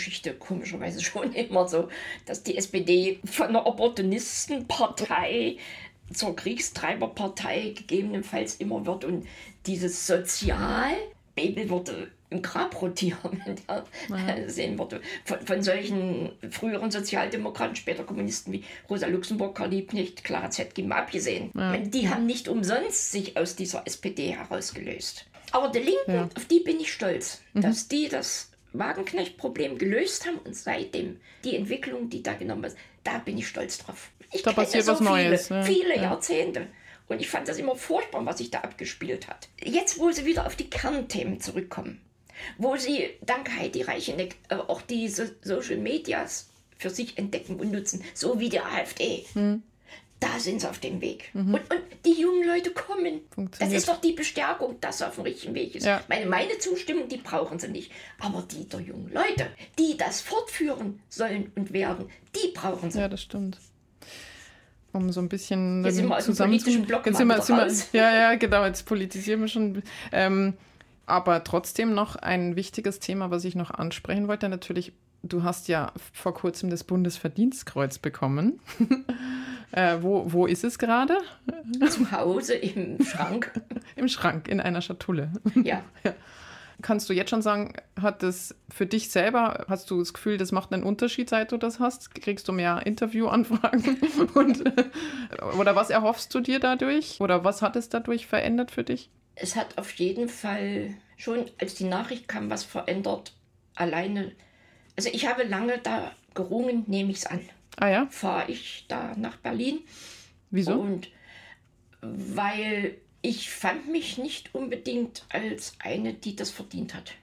Geschichte komischerweise schon immer so, dass die SPD von einer Opportunistenpartei zur Kriegstreiberpartei gegebenenfalls immer wird und dieses Sozial-Babel würde im Grab rotieren, wenn der sehen würde. Von solchen früheren Sozialdemokraten, später Kommunisten wie Rosa Luxemburg, Karl Liebknecht, Clara Zetkin mal abgesehen. Ja. Die haben nicht umsonst sich aus dieser SPD herausgelöst. Aber die Linken, auf die bin ich stolz, dass die das Wagenknecht-Problem gelöst haben und seitdem die Entwicklung, die da genommen ist, da bin ich stolz drauf. Da passiert was Neues. Viele Jahrzehnte. Und ich fand das immer furchtbar, was sich da abgespielt hat. Jetzt, wo sie wieder auf die Kernthemen zurückkommen, wo sie dank Heidi Reicheneck auch diese Social Medias für sich entdecken und nutzen, so wie die AfD, da sind sie auf dem Weg. Und die jungen Leute kommen. Das ist doch die Bestärkung, dass sie auf dem richtigen Weg ist. Ja. Meine Zustimmung, die brauchen sie nicht. Aber die der jungen Leute, die das fortführen sollen und werden, die brauchen sie. Ja, das stimmt. Um so ein bisschen jetzt sind wir aus dem politischen Block ja, genau, jetzt politisieren wir schon. Aber trotzdem noch ein wichtiges Thema, was ich noch ansprechen wollte. Natürlich, du hast ja vor kurzem das Bundesverdienstkreuz bekommen. Wo ist es gerade? Zu Hause im Schrank. Im Schrank, in einer Schatulle. Ja. Kannst du jetzt schon sagen, hat das für dich selber, hast du das Gefühl, das macht einen Unterschied, seit du das hast? Kriegst du mehr Interviewanfragen? Oder was erhoffst du dir dadurch? Oder was hat es dadurch verändert für dich? Es hat auf jeden Fall schon, als die Nachricht kam, was verändert. Alleine, also ich habe lange da gerungen, nehme ich es an. Ah ja? Fahre ich da nach Berlin. Wieso? Und weil ich fand mich nicht unbedingt als eine, die das verdient hat.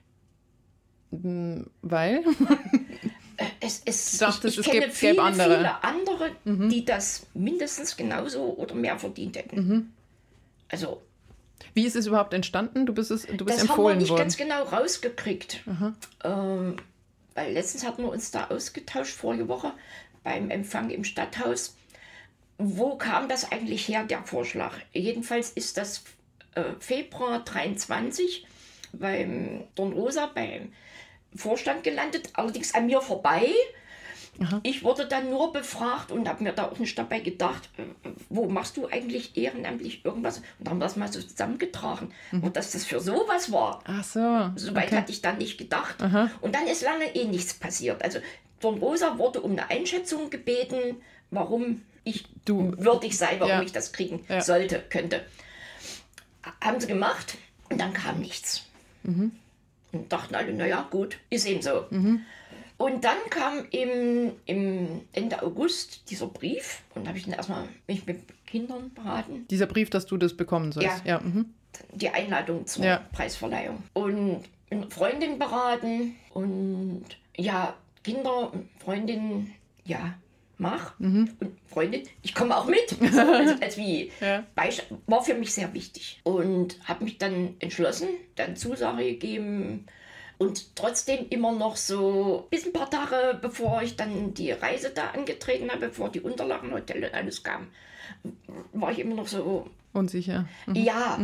Weil? Ich kenne viele andere, die das mindestens genauso oder mehr verdient hätten. Also, wie ist es überhaupt entstanden? Du bist empfohlen worden. Das haben wir nicht ganz genau rausgekriegt. Weil letztens hatten wir uns da ausgetauscht, vorige Woche, beim Empfang im Stadthaus. Wo kam das eigentlich her, der Vorschlag? Jedenfalls ist das Februar 23 beim Dornrosa, beim Vorstand gelandet, allerdings an mir vorbei. Aha. Ich wurde dann nur befragt und habe mir da auch nicht dabei gedacht, wo machst du eigentlich ehrenamtlich irgendwas? Und dann haben wir das mal so zusammengetragen. Und dass das für sowas war, ach so, soweit hatte ich dann nicht gedacht. Aha. Und dann ist lange nichts passiert. Also Dornrosa wurde um eine Einschätzung gebeten, warum ich würdig sei, warum ich das kriegen sollte, könnte. Haben sie gemacht und dann kam nichts. Und dachten alle, naja, gut, ist eben so. Und dann kam im Ende August dieser Brief und habe ich dann erstmal mich mit Kindern beraten. Dieser Brief, dass du das bekommen sollst? Ja. Die Einladung zur Preisverleihung. Und eine Freundin beraten und Kinder, Freundin, mach. Und Freundin, ich komme auch mit. als wie Beispiel, war für mich sehr wichtig. Und habe mich dann entschlossen, dann Zusage gegeben. Und trotzdem immer noch so, bis ein paar Tage, bevor ich dann die Reise da angetreten habe, bevor die Unterlagen, Hotel und alles kam, war ich immer noch so unsicher. Ja.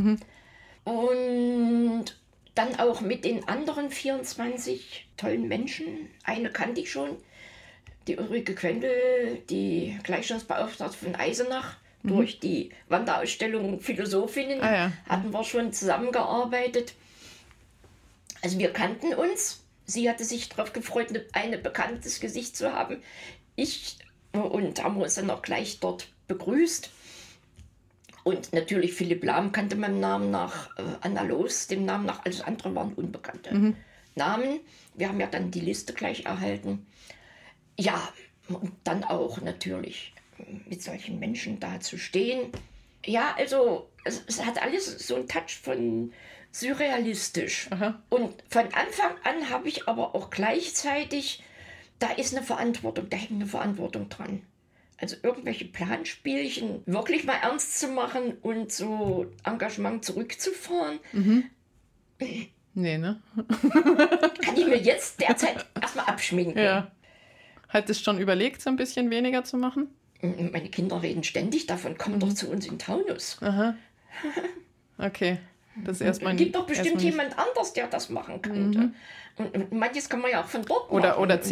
Und dann auch mit den anderen 24 tollen Menschen. Eine kannte ich schon, die Ulrike Quendel, die Gleichstellungsbeauftragte von Eisenach. Durch die Wanderausstellung Philosophinnen hatten wir schon zusammengearbeitet. Also wir kannten uns. Sie hatte sich darauf gefreut, ein bekanntes Gesicht zu haben. Und haben uns dann auch gleich dort begrüßt. Und natürlich Philipp Lahm kannte meinen Namen nach, Anna Loos, dem Namen nach, alles andere waren unbekannte Namen. Wir haben ja dann die Liste gleich erhalten. Ja, und dann auch natürlich mit solchen Menschen da zu stehen. Ja, also es hat alles so einen Touch von surrealistisch. Aha. Und von Anfang an habe ich aber auch gleichzeitig, da ist eine Verantwortung, da hängt eine Verantwortung dran. Also irgendwelche Planspielchen wirklich mal ernst zu machen und so Engagement zurückzufahren. Nee, ne? Kann ich mir jetzt derzeit erstmal abschminken. Ja. Hattest du schon überlegt, so ein bisschen weniger zu machen? Meine Kinder reden ständig davon, komm doch zu uns in Taunus. Aha. Okay. Das ist erstmal es gibt doch bestimmt jemand anders, der das machen könnte. Und manches kann man ja auch von dort machen. Oder